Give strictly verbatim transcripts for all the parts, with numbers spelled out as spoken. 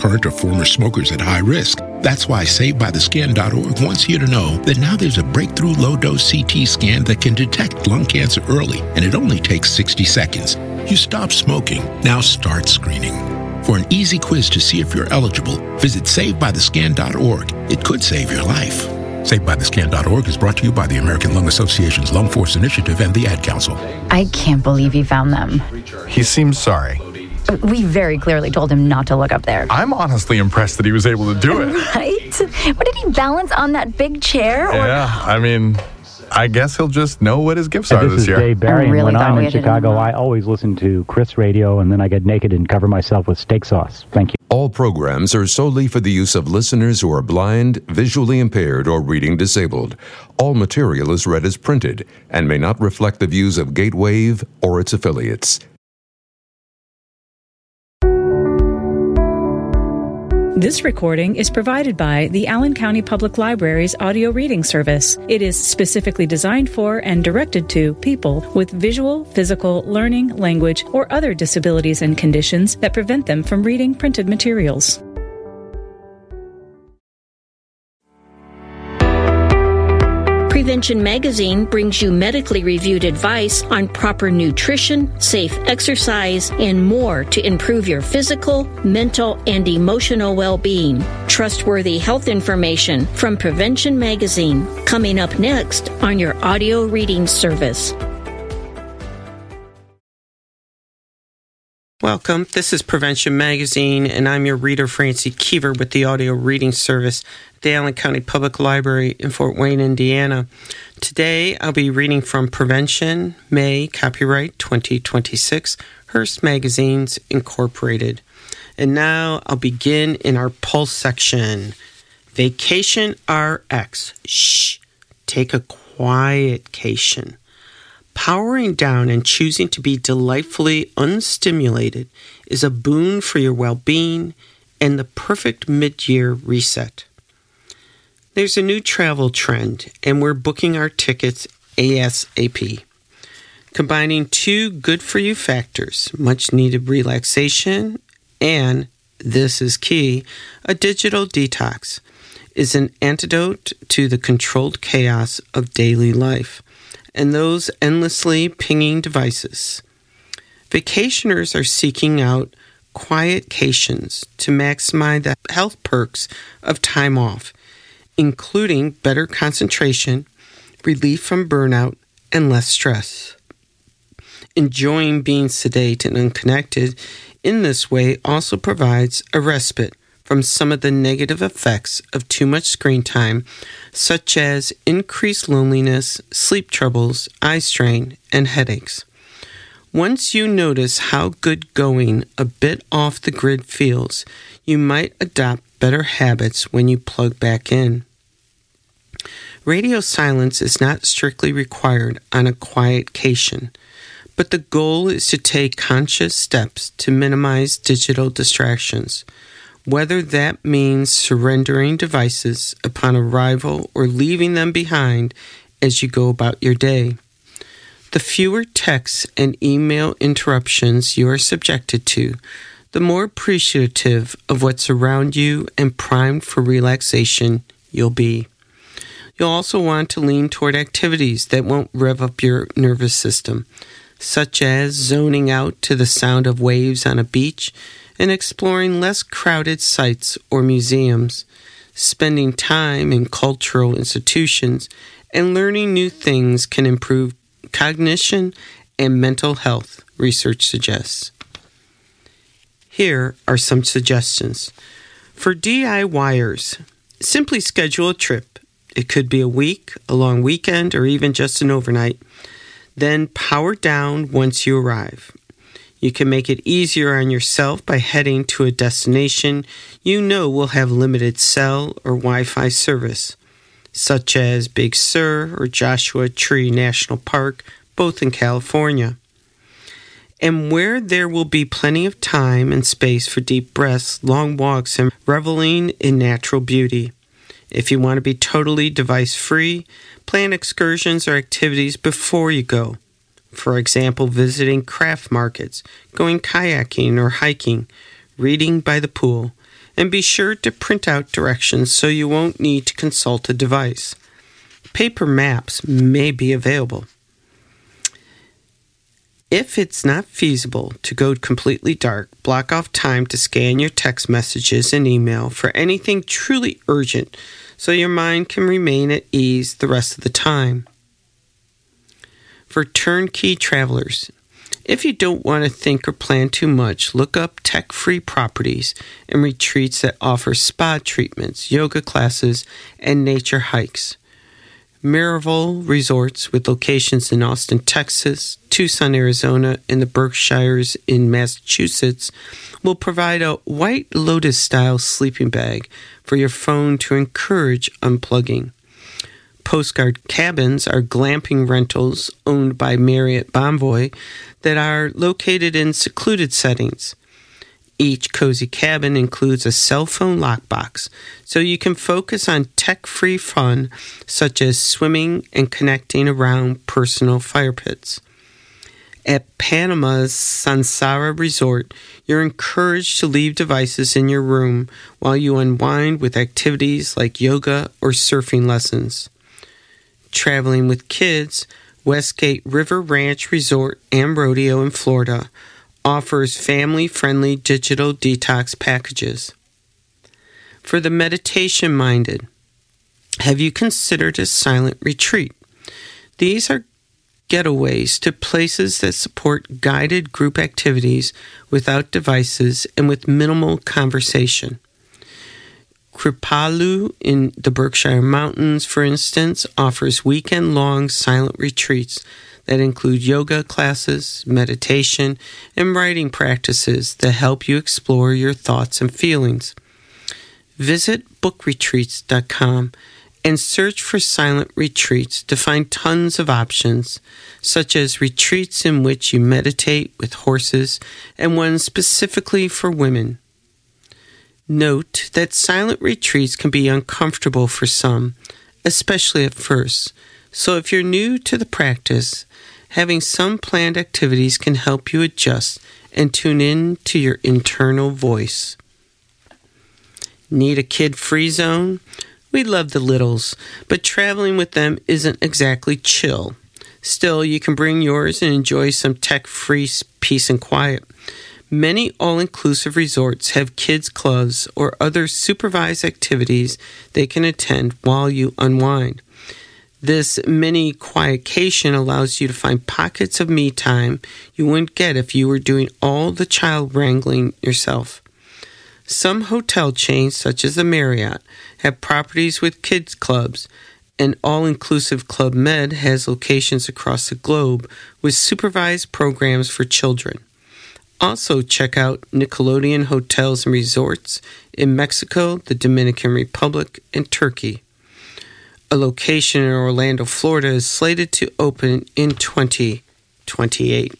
current or former smokers at high risk. That's why Saved By The Scan dot org wants you to know that now there's a breakthrough low-dose C T scan that can detect lung cancer early, and it only takes sixty seconds. You stop smoking, now start screening. For an easy quiz to see if you're eligible, visit Saved By The Scan dot org. It could save your life. Saved By The Scan dot org is brought to you by the American Lung Association's Lung Force Initiative and the Ad Council. I can't believe he found them. He seems sorry. We very clearly told him not to look up there. I'm honestly impressed that he was able to do it. Right? What, did he balance on that big chair? Or... Yeah, I mean, I guess he'll just know what his gifts Hey, are this, this is year. Dave Barry, and really when I'm we in had Chicago, him. I always listen to Chris Radio, and then I get naked and cover myself with steak sauce. Thank you. All programs are solely for the use of listeners who are blind, visually impaired, or reading disabled. All material is read as printed and may not reflect the views of Gatewave or its affiliates. This recording is provided by the Allen County Public Library's audio reading service. It is specifically designed for and directed to people with visual, physical, learning, language, or other disabilities and conditions that prevent them from reading printed materials. Prevention Magazine brings you medically reviewed advice on proper nutrition, safe exercise, and more to improve your physical, mental, and emotional well-being. Trustworthy health information from Prevention Magazine, coming up next on your audio reading service. Welcome. This is Prevention Magazine, and I'm your reader, Francie Keever, with the audio reading service at the Allen County Public Library in Fort Wayne, Indiana. Today, I'll be reading from Prevention, May, copyright twenty twenty-six, Hearst Magazines, Incorporated. And now, I'll begin in our Pulse section. Vacation R X. Shh. Take a quietcation. Powering down and choosing to be delightfully unstimulated is a boon for your well-being and the perfect mid-year reset. There's a new travel trend, and we're booking our tickets ASAP. Combining two good-for-you factors, much-needed relaxation and, this is key, a digital detox, is an antidote to the controlled chaos of daily life and those endlessly pinging devices. Vacationers are seeking out quietcations to maximize the health perks of time off, including better concentration, relief from burnout, and less stress. Enjoying being sedate and unconnected in this way also provides a respite from some of the negative effects of too much screen time, such as increased loneliness, sleep troubles, eye strain, and headaches. Once you notice how good going a bit off the grid feels, you might adopt better habits when you plug back in. Radio silence is not strictly required on a quietcation, but the goal is to take conscious steps to minimize digital distractions, whether that means surrendering devices upon arrival or leaving them behind as you go about your day. The fewer texts and email interruptions you are subjected to, the more appreciative of what's around you and primed for relaxation you'll be. You'll also want to lean toward activities that won't rev up your nervous system, such as zoning out to the sound of waves on a beach and exploring less crowded sites or museums, spending time in cultural institutions, and learning new things can improve cognition and mental health, research suggests. Here are some suggestions. For DIYers, simply schedule a trip. It could be a week, a long weekend, or even just an overnight. Then power down once you arrive. You can make it easier on yourself by heading to a destination you know will have limited cell or Wi-Fi service, such as Big Sur or Joshua Tree National Park, both in California. And where there will be plenty of time and space for deep breaths, long walks, and reveling in natural beauty. If you want to be totally device-free, plan excursions or activities before you go. For example, visiting craft markets, going kayaking or hiking, reading by the pool, And be sure to print out directions so you won't need to consult a device. Paper maps may be available. If it's not feasible to go completely dark, block off time to scan your text messages and email for anything truly urgent so your mind can remain at ease the rest of the time. For turnkey travelers, if you don't want to think or plan too much, look up tech-free properties and retreats that offer spa treatments, yoga classes, and nature hikes. Miraval Resorts, with locations in Austin, Texas, Tucson, Arizona, and the Berkshires in Massachusetts, will provide a White Lotus-style sleeping bag for your phone to encourage unplugging. Postcard Cabins are glamping rentals owned by Marriott Bonvoy that are located in secluded settings. Each cozy cabin includes a cell phone lockbox, so you can focus on tech-free fun such as swimming and connecting around personal fire pits. At Panama's Sansara Resort, you're encouraged to leave devices in your room while you unwind with activities like yoga or surfing lessons. Traveling with kids, Westgate River Ranch Resort and Rodeo in Florida offers family-friendly digital detox packages. For the meditation-minded, have you considered a silent retreat? These are getaways to places that support guided group activities without devices and with minimal conversation. Kripalu in the Berkshire Mountains, for instance, offers weekend-long silent retreats that include yoga classes, meditation, and writing practices that help you explore your thoughts and feelings. Visit book retreats dot com and search for silent retreats to find tons of options, such as retreats in which you meditate with horses and one specifically for women. Note that silent retreats can be uncomfortable for some, especially at first, so if you're new to the practice, having some planned activities can help you adjust and tune in to your internal voice. Need a kid-free zone? We love the littles, but traveling with them isn't exactly chill. Still, you can bring yours and enjoy some tech-free peace and quiet. Many all-inclusive resorts have kids' clubs or other supervised activities they can attend while you unwind. This mini quietcation allows you to find pockets of me time you wouldn't get if you were doing all the child wrangling yourself. Some hotel chains, such as the Marriott, have properties with kids clubs, and All-Inclusive Club Med has locations across the globe with supervised programs for children. Also, check out Nickelodeon Hotels and Resorts in Mexico, the Dominican Republic, and Turkey. A location in Orlando, Florida is slated to open in twenty twenty-eight.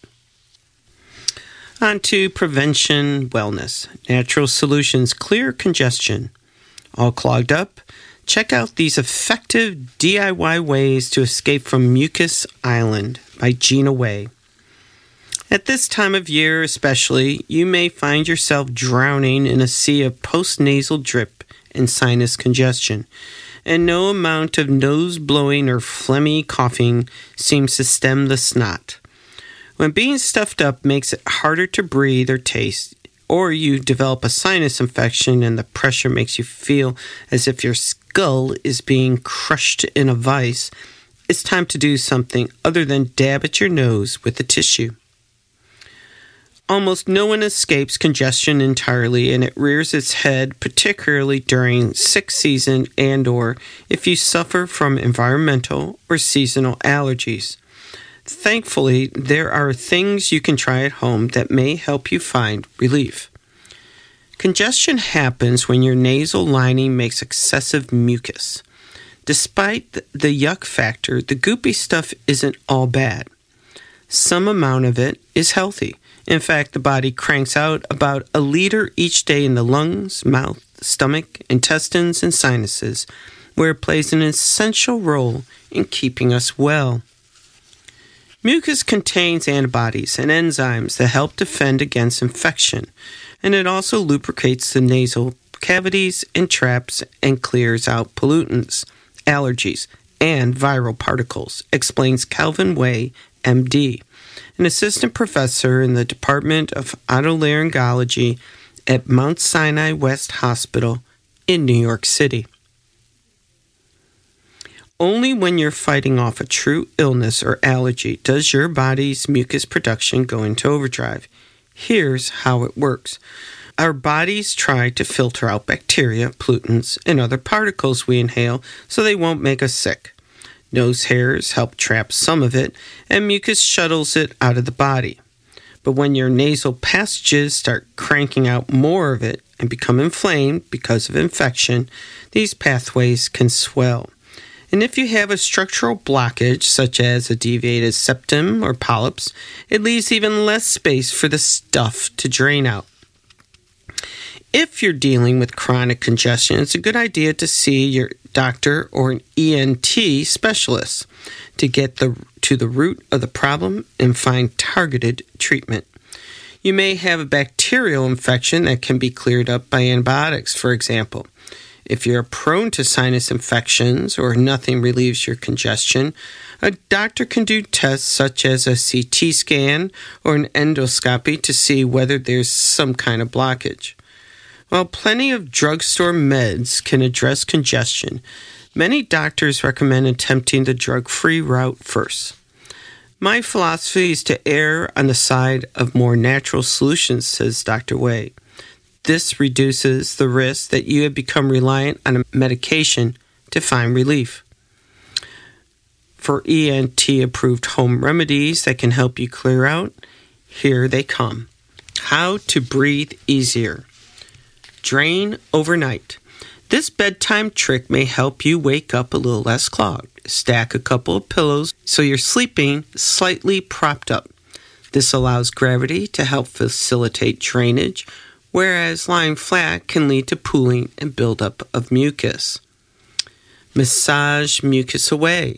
On to prevention wellness. Natural Solutions Clear Congestion. All clogged up? Check out these effective D I Y ways to escape from Mucus Island by Gina Way. At this time of year especially, you may find yourself drowning in a sea of postnasal drip and sinus congestion, and no amount of nose blowing or phlegmy coughing seems to stem the snot. When being stuffed up makes it harder to breathe or taste, or you develop a sinus infection and the pressure makes you feel as if your skull is being crushed in a vice, it's time to do something other than dab at your nose with a tissue. Almost no one escapes congestion entirely, and it rears its head particularly during sick season and or if you suffer from environmental or seasonal allergies. Thankfully, there are things you can try at home that may help you find relief. Congestion happens when your nasal lining makes excessive mucus. Despite the yuck factor, the goopy stuff isn't all bad. Some amount of it is healthy. In fact, the body cranks out about a liter each day in the lungs, mouth, stomach, intestines, and sinuses, where it plays an essential role in keeping us well. Mucus contains antibodies and enzymes that help defend against infection, and it also lubricates the nasal cavities and traps and clears out pollutants, allergies, and viral particles, explains Calvin Way, M D, an assistant professor in the Department of Otolaryngology at Mount Sinai West Hospital in New York City. Only when you're fighting off a true illness or allergy does your body's mucus production go into overdrive. Here's how it works. Our bodies try to filter out bacteria, pollutants, and other particles we inhale so they won't make us sick. Nose hairs help trap some of it, and mucus shuttles it out of the body. But when your nasal passages start cranking out more of it and become inflamed because of infection, these pathways can swell. And if you have a structural blockage, such as a deviated septum or polyps, it leaves even less space for the stuff to drain out. If you're dealing with chronic congestion, it's a good idea to see your doctor or an E N T specialist to get the, to the root of the problem and find targeted treatment. You may have a bacterial infection that can be cleared up by antibiotics, for example. If you're prone to sinus infections or nothing relieves your congestion, a doctor can do tests such as a C T scan or an endoscopy to see whether there's some kind of blockage. While plenty of drugstore meds can address congestion, many doctors recommend attempting the drug-free route first. My philosophy is to err on the side of more natural solutions, says Doctor Way. This reduces the risk that you have become reliant on a medication to find relief. For E N T-approved home remedies that can help you clear out, here they come. How to breathe easier. Drain overnight. This bedtime trick may help you wake up a little less clogged. Stack a couple of pillows so you're sleeping slightly propped up. This allows gravity to help facilitate drainage, whereas lying flat can lead to pooling and buildup of mucus. Massage mucus away.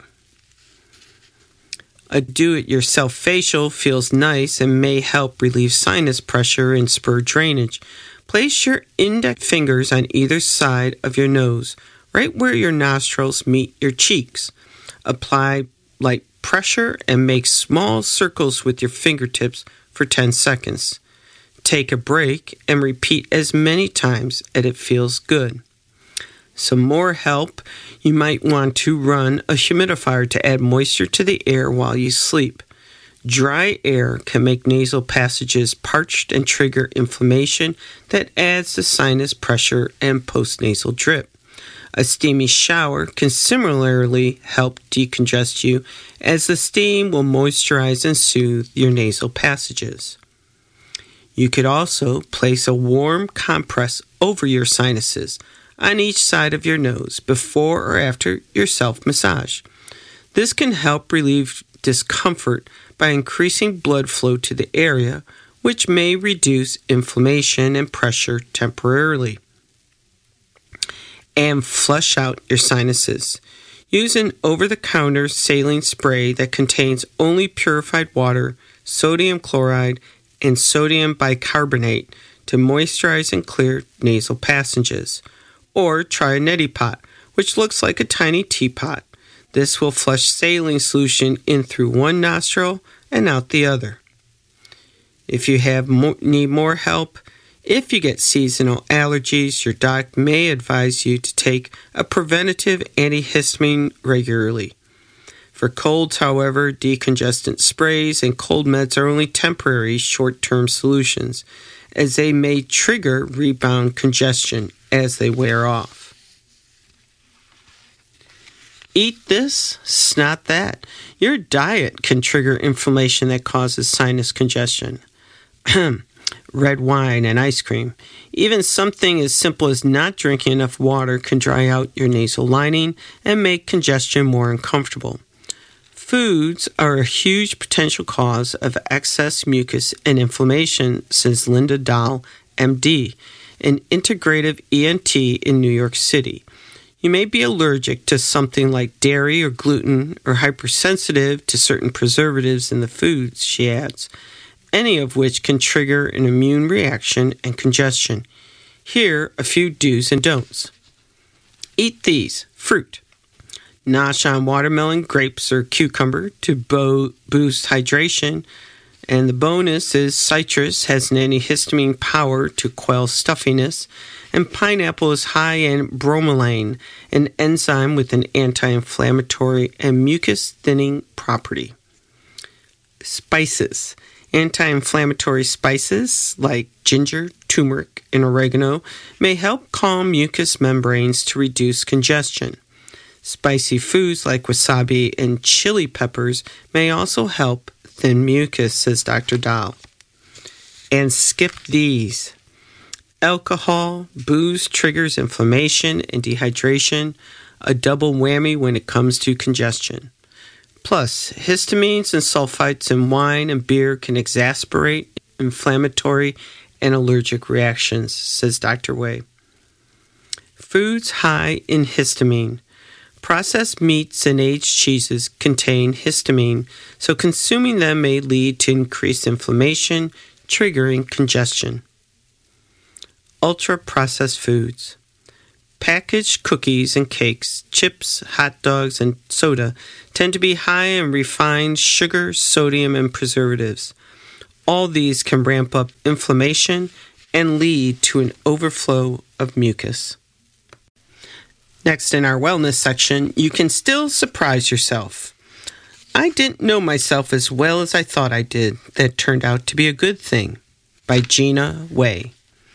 A do-it-yourself facial feels nice and may help relieve sinus pressure and spur drainage. Place your index fingers on either side of your nose, right where your nostrils meet your cheeks. Apply light pressure and make small circles with your fingertips for ten seconds. Take a break and repeat as many times as it feels good. Some more help, you might want to run a humidifier to add moisture to the air while you sleep. Dry air can make nasal passages parched and trigger inflammation that adds to sinus pressure and postnasal drip. A steamy shower can similarly help decongest you, as the steam will moisturize and soothe your nasal passages. You could also place a warm compress over your sinuses on each side of your nose before or after your self-massage. This can help relieve discomfort by increasing blood flow to the area, which may reduce inflammation and pressure temporarily. And flush out your sinuses. Use an over-the-counter saline spray that contains only purified water, sodium chloride, and sodium bicarbonate to moisturize and clear nasal passages. Or try a neti pot, which looks like a tiny teapot. This will flush saline solution in through one nostril and out the other. If you have mo- need more help, if you get seasonal allergies, your doc may advise you to take a preventative antihistamine regularly. For colds, however, decongestant sprays and cold meds are only temporary short-term solutions, as they may trigger rebound congestion as they wear off. Eat this, snot that. Your diet can trigger inflammation that causes sinus congestion. Red wine and ice cream. Even something as simple as not drinking enough water can dry out your nasal lining and make congestion more uncomfortable. Foods are a huge potential cause of excess mucus and inflammation, says Linda Dahl, M D, an integrative E N T in New York City. You may be allergic to something like dairy or gluten or hypersensitive to certain preservatives in the foods, she adds, any of which can trigger an immune reaction and congestion. Here are a few do's and don'ts. Eat these. Fruit. Nosh on watermelon, grapes, or cucumber to bo- boost hydration. And the bonus is citrus has an antihistamine power to quell stuffiness. And pineapple is high in bromelain, an enzyme with an anti-inflammatory and mucus-thinning property. Spices. Anti-inflammatory spices like ginger, turmeric, and oregano may help calm mucous membranes to reduce congestion. Spicy foods like wasabi and chili peppers may also help thin mucus, says Doctor Dahl. And skip these. Alcohol, booze triggers inflammation and dehydration, a double whammy when it comes to congestion. Plus, histamines and sulfites in wine and beer can exacerbate inflammatory and allergic reactions, says Doctor Way. Foods high in histamine. Processed meats and aged cheeses contain histamine, so consuming them may lead to increased inflammation, triggering congestion. Ultra-processed foods. Packaged cookies and cakes, chips, hot dogs, and soda tend to be high in refined sugar, sodium, and preservatives. All these can ramp up inflammation and lead to an overflow of mucus. Next in our wellness section, you can still surprise yourself. I didn't know myself as well as I thought I did. That turned out to be a good thing. By Gina Way.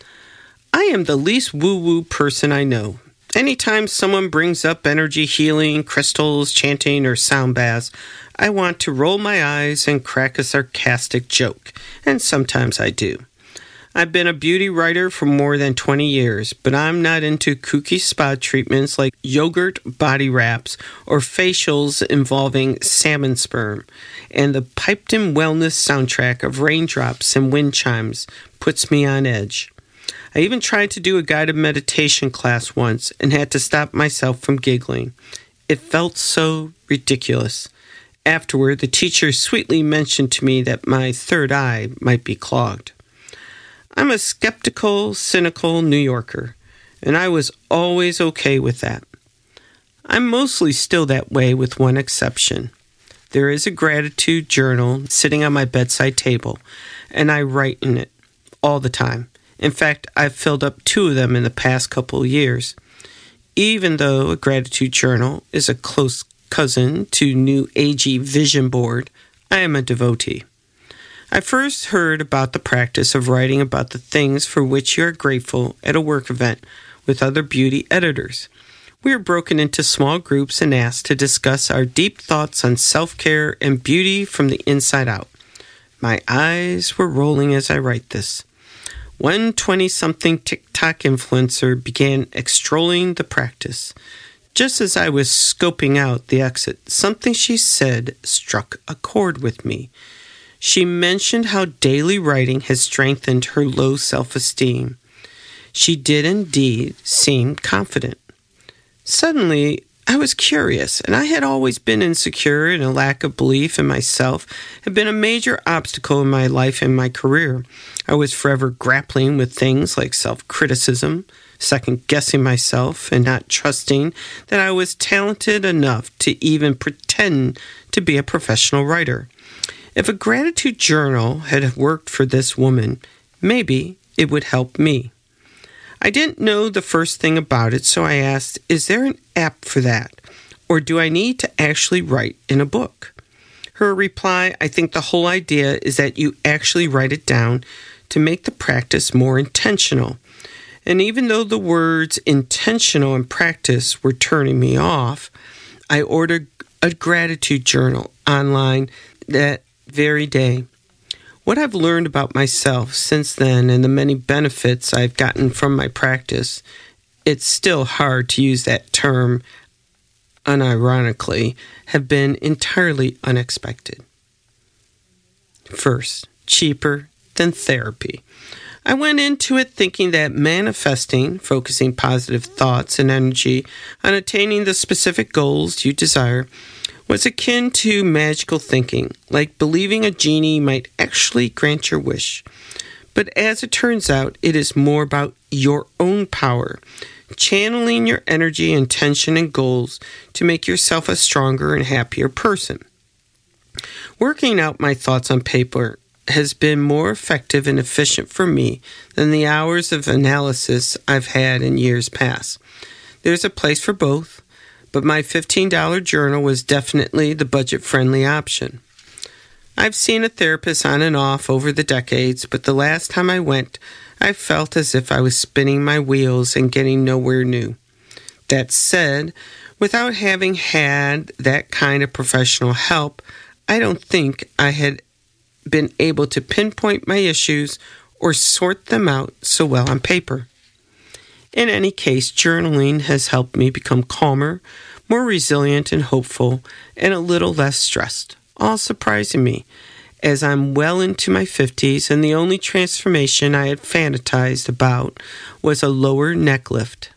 I am the least woo-woo person I know. Anytime someone brings up energy healing, crystals, chanting, or sound baths, I want to roll my eyes and crack a sarcastic joke, and sometimes I do. I've been a beauty writer for more than twenty years, but I'm not into kooky spa treatments like yogurt body wraps or facials involving salmon sperm, and the piped-in wellness soundtrack of raindrops and wind chimes puts me on edge. I even tried to do a guided meditation class once and had to stop myself from giggling. It felt so ridiculous. Afterward, the teacher sweetly mentioned to me that my third eye might be clogged. I'm a skeptical, cynical New Yorker, and I was always okay with that. I'm mostly still that way with one exception. There is a gratitude journal sitting on my bedside table, and I write in it all the time. In fact, I've filled up two of them in the past couple of years. Even though a gratitude journal is a close cousin to New Agey Vision Board, I am a devotee. I first heard about the practice of writing about the things for which you are grateful at a work event with other beauty editors. We are broken into small groups and asked to discuss our deep thoughts on self-care and beauty from the inside out. My eyes were rolling as I write this. One twenty-something TikTok influencer began extolling the practice. Just as I was scoping out the exit, something she said struck a chord with me. She mentioned how daily writing has strengthened her low self-esteem. She did indeed seem confident. Suddenly, I was curious, and I had always been insecure, and a lack of belief in myself had been a major obstacle in my life and my career. I was forever grappling with things like self-criticism, second-guessing myself, and not trusting that I was talented enough to even pretend to be a professional writer. If a gratitude journal had worked for this woman, maybe it would help me. I didn't know the first thing about it, so I asked, is there an app for that? Or do I need to actually write in a book? Her reply, I think the whole idea is that you actually write it down to make the practice more intentional. And even though the words intentional and practice were turning me off, I ordered a gratitude journal online that very day. What I've learned about myself since then and the many benefits I've gotten from my practice, it's still hard to use that term unironically, have been entirely unexpected. First, cheaper than therapy. I went into it thinking that manifesting, focusing positive thoughts and energy on attaining the specific goals you desire, was akin to magical thinking, like believing a genie might actually grant your wish. But as it turns out, it is more about your own power, channeling your energy, intention, and goals to make yourself a stronger and happier person. Working out my thoughts on paper has been more effective and efficient for me than the hours of analysis I've had in years past. There's a place for both, but my fifteen dollars journal was definitely the budget-friendly option. I've seen a therapist on and off over the decades, but the last time I went, I felt as if I was spinning my wheels and getting nowhere new. That said, without having had that kind of professional help, I don't think I had been able to pinpoint my issues or sort them out so well on paper. In any case, journaling has helped me become calmer, more resilient and hopeful, and a little less stressed, all surprising me, as I'm well into my fifties and the only transformation I had fantasized about was a lower neck lift.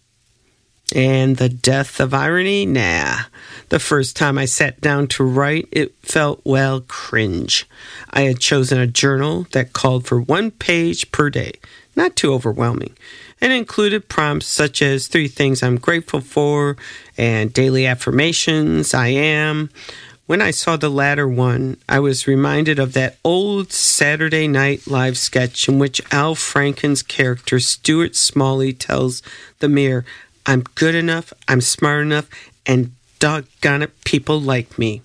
And the death of irony? Nah. The first time I sat down to write, it felt, well, cringe. I had chosen a journal that called for one page per day, not too overwhelming, and included prompts such as three things I'm grateful for and daily affirmations I am. When I saw the latter one, I was reminded of that old Saturday Night Live sketch in which Al Franken's character Stuart Smalley tells the mirror, I'm good enough, I'm smart enough, and doggone it, people like me.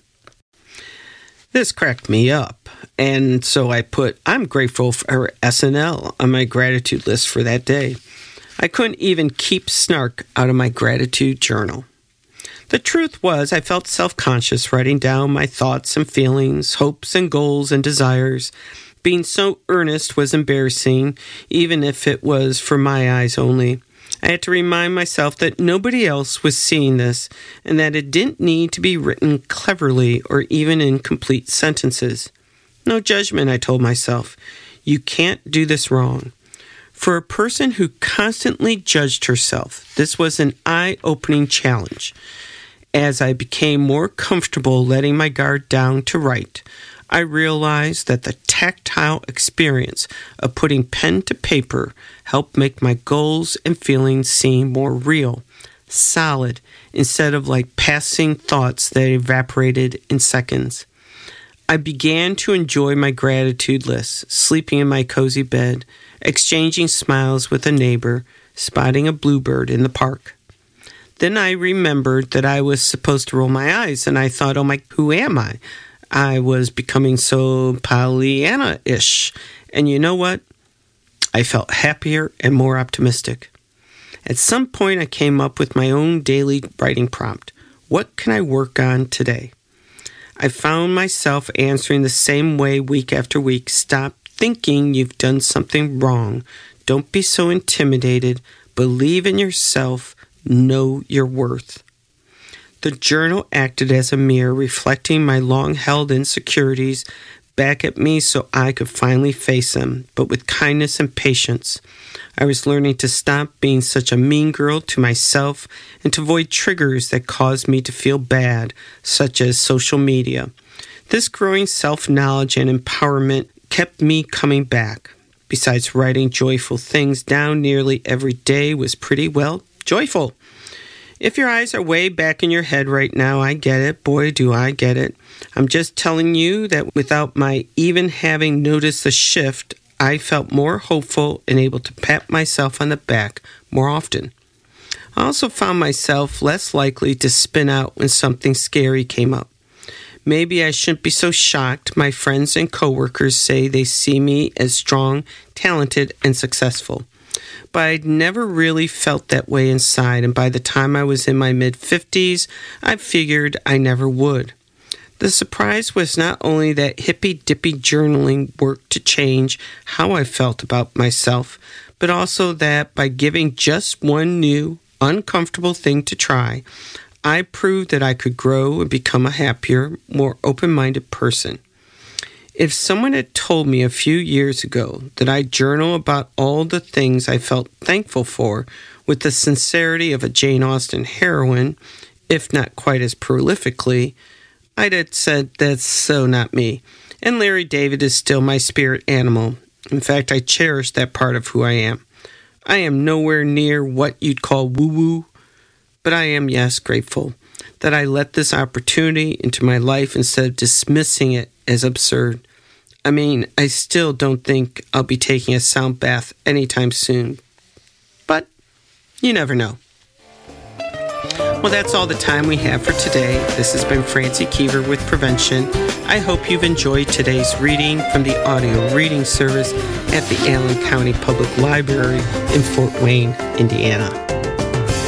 This cracked me up, and so I put, I'm grateful for S N L on my gratitude list for that day. I couldn't even keep snark out of my gratitude journal. The truth was, I felt self-conscious writing down my thoughts and feelings, hopes and goals and desires. Being so earnest was embarrassing, even if it was for my eyes only. I had to remind myself that nobody else was seeing this and that it didn't need to be written cleverly or even in complete sentences. No judgment, I told myself. You can't do this wrong. For a person who constantly judged herself, this was an eye-opening challenge. As I became more comfortable letting my guard down to write, I realized that the tactile experience of putting pen to paper helped make my goals and feelings seem more real, solid, instead of like passing thoughts that evaporated in seconds. I began to enjoy my gratitude list, sleeping in my cozy bed, exchanging smiles with a neighbor, spotting a bluebird in the park. Then I remembered that I was supposed to roll my eyes, and I thought, oh my, who am I? I was becoming so Pollyanna-ish. And you know what? I felt happier and more optimistic. At some point, I came up with my own daily writing prompt. What can I work on today? I found myself answering the same way week after week. Stop thinking you've done something wrong. Don't be so intimidated. Believe in yourself. Know your worth. The journal acted as a mirror, reflecting my long-held insecurities back at me so I could finally face them, but with kindness and patience. I was learning to stop being such a mean girl to myself and to avoid triggers that caused me to feel bad, such as social media. This growing self-knowledge and empowerment kept me coming back. Besides writing joyful things down nearly every day was pretty, well, joyful. If your eyes are way back in your head right now, I get it. Boy, do I get it. I'm just telling you that without my even having noticed the shift, I felt more hopeful and able to pat myself on the back more often. I also found myself less likely to spin out when something scary came up. Maybe I shouldn't be so shocked. My friends and coworkers say they see me as strong, talented, and successful. But I'd never really felt that way inside, and by the time I was in my mid-fifties, I figured I never would. The surprise was not only that hippy-dippy journaling worked to change how I felt about myself, but also that by giving just one new, uncomfortable thing to try, I proved that I could grow and become a happier, more open-minded person. If someone had told me a few years ago that I'd journal about all the things I felt thankful for with the sincerity of a Jane Austen heroine, if not quite as prolifically, I'd have said that's so not me. And Larry David is still my spirit animal. In fact, I cherish that part of who I am. I am nowhere near what you'd call woo-woo, but I am, yes, grateful that I let this opportunity into my life instead of dismissing it as absurd. I mean, I still don't think I'll be taking a sound bath anytime soon, but you never know. Well, that's all the time we have for today. This has been Francie Keever with Prevention. I hope you've enjoyed today's reading from the audio reading service at the Allen County Public Library in Fort Wayne, Indiana.